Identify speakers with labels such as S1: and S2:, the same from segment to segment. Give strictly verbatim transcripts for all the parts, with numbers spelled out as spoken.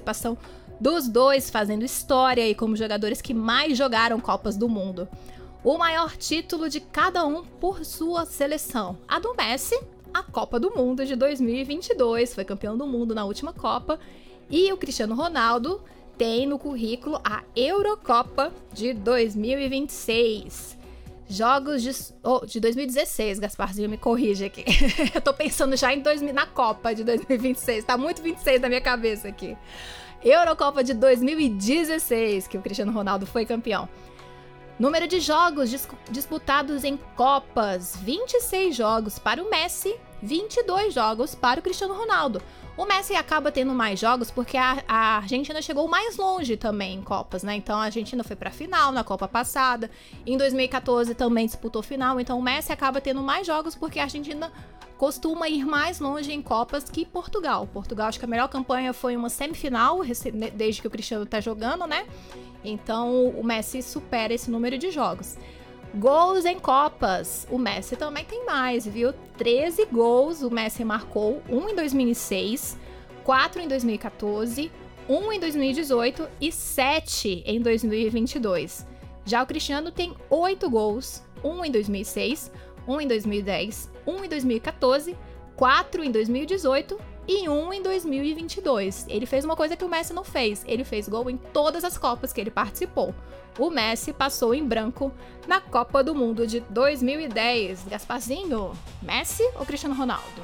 S1: participação dos dois fazendo história e como jogadores que mais jogaram Copas do Mundo. O maior título de cada um por sua seleção. A do Messi, a Copa do Mundo de dois mil e vinte e dois, foi campeão do mundo na última Copa. E o Cristiano Ronaldo tem no currículo a Eurocopa de dois mil e vinte e seis. Jogos de, oh, de dois mil e dezesseis, Gasparzinho me corrige aqui. Eu tô pensando já em dois mil, na Copa de dois mil e vinte e seis, tá muito vinte e seis na minha cabeça aqui. Eurocopa de dois mil e dezesseis, que o Cristiano Ronaldo foi campeão. Número de jogos dis- disputados em Copas, vinte e seis jogos para o Messi, vinte e dois jogos para o Cristiano Ronaldo. O Messi acaba tendo mais jogos porque a, a Argentina chegou mais longe também em Copas, né? Então a Argentina foi para a final na Copa passada, em dois mil e catorze também disputou final, então o Messi acaba tendo mais jogos porque a Argentina costuma ir mais longe em Copas que Portugal. Portugal, acho que a melhor campanha foi uma semifinal, desde que o Cristiano tá jogando, né? Então o Messi supera esse número de jogos. Gols em Copas, o Messi também tem mais, viu? treze gols o Messi marcou, um em dois mil e seis, quatro em dois mil e catorze, um em dois mil e dezoito e sete em dois mil e vinte e dois. Já o Cristiano tem oito gols, um em dois mil e seis, um em dois mil e dez, um em dois mil e catorze, quatro em dois mil e dezoito e um em dois mil e vinte e dois. Ele fez uma coisa que o Messi não fez, ele fez gol em todas as Copas que ele participou. O Messi passou em branco na Copa do Mundo de dois mil e dez. Gasparzinho, Messi ou Cristiano Ronaldo?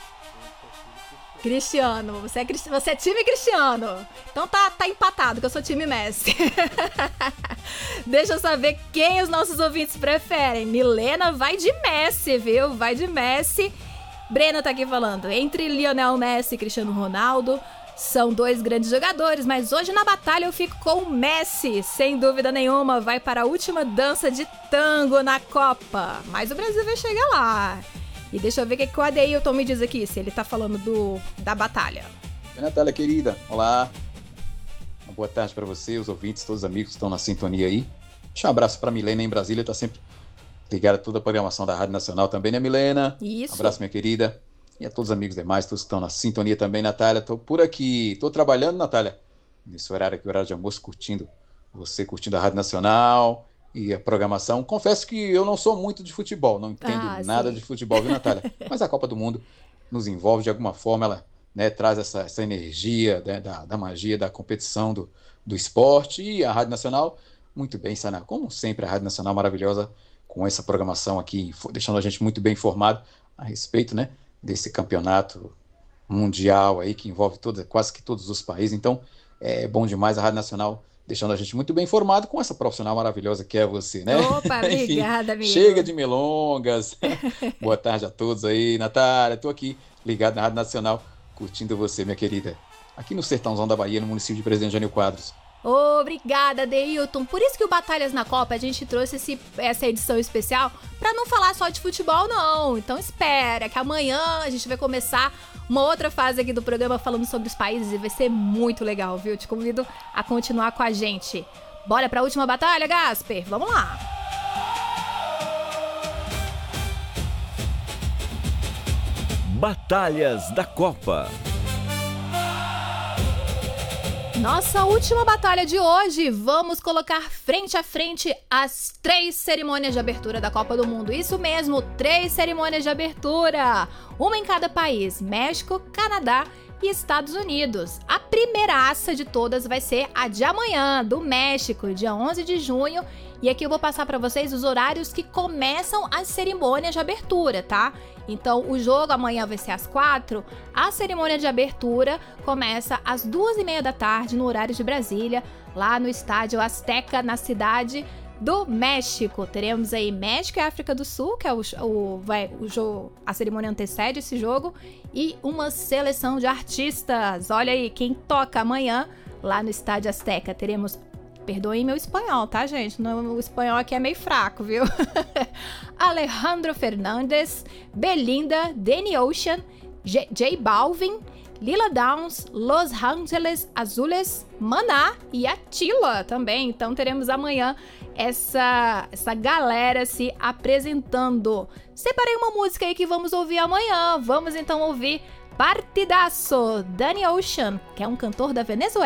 S1: Cristiano, você é, você é time Cristiano. Então tá, tá empatado, que eu sou time Messi. Deixa eu saber quem os nossos ouvintes preferem. Milena vai de Messi, viu? Vai de Messi. Brena tá aqui falando, entre Lionel Messi e Cristiano Ronaldo, são dois grandes jogadores, mas hoje na batalha eu fico com o Messi, sem dúvida nenhuma, vai para a última dança de tango na Copa, mas o Brasil vai chegar lá. E deixa eu ver o que, que o Adeilton me diz aqui, se ele tá falando do, da batalha.
S2: Oi, Natália querida, olá, uma boa tarde para você, os ouvintes, todos os amigos que estão na sintonia aí. Deixa um abraço para Milena em Brasília, tá sempre ligada a toda a programação da Rádio Nacional também, né, Milena?
S1: Isso.
S2: Um abraço, minha querida. E a todos os amigos demais, todos que estão na sintonia também, Natália. Tô por aqui, tô trabalhando, Natália, nesse horário aqui, horário de almoço, curtindo você, curtindo a Rádio Nacional e a programação. Confesso que eu não sou muito de futebol, não entendo
S1: Ah,
S2: nada
S1: sim.
S2: de futebol, viu, Natália? Mas a Copa do Mundo nos envolve de alguma forma, ela, né, traz essa, essa energia, né, da, da magia, da competição do, do esporte. E a Rádio Nacional, muito bem, Sana, como sempre, a Rádio Nacional maravilhosa, com essa programação aqui, deixando a gente muito bem informado a respeito, né, desse campeonato mundial aí, que envolve toda, quase que todos os países. Então, é bom demais a Rádio Nacional, deixando a gente muito bem informado com essa profissional maravilhosa que é você, né?
S1: Opa,
S2: Enfim,
S1: obrigada, amigo.
S2: chega de melongas. Boa tarde a todos aí, Natália. Estou aqui ligado na Rádio Nacional, curtindo você, minha querida. Aqui no Sertãozão da Bahia, no município de Presidente Jânio Quadros.
S1: Obrigada, Deilton. Por isso que o Batalhas na Copa a gente trouxe esse, essa edição especial pra não falar só de futebol, não. Então espera, que amanhã a gente vai começar uma outra fase aqui do programa falando sobre os países e vai ser muito legal, viu? Te convido a continuar com a gente. Bora pra última batalha, Gasper? Vamos lá!
S3: Batalhas da Copa.
S1: Nossa última batalha de hoje, vamos colocar frente a frente as três cerimônias de abertura da Copa do Mundo. Isso mesmo, três cerimônias de abertura, uma em cada país, México, Canadá e Estados Unidos. A primeiraça de todas vai ser a de amanhã, do México, dia onze de junho. E aqui eu vou passar para vocês os horários que começam as cerimônias de abertura, tá? Então, o jogo amanhã vai ser às quatro. A cerimônia de abertura começa às duas e meia da tarde, no horário de Brasília, lá no Estádio Azteca, na cidade do México. Teremos aí México e África do Sul, que é o, o, vai, o jogo, a cerimônia antecede esse jogo, e uma seleção de artistas. Olha aí, quem toca amanhã lá no Estádio Azteca. Teremos... Perdoem meu espanhol, tá, gente? No, o espanhol aqui é meio fraco, viu? Alejandro Fernandes, Belinda, Danny Ocean, J, J Balvin, Lila Downs, Los Angeles Azules, Maná e Attila também. Então teremos amanhã essa, essa galera se apresentando. Separei uma música aí que vamos ouvir amanhã. Vamos então ouvir Partidaço, Danny Ocean, que é um cantor da Venezuela.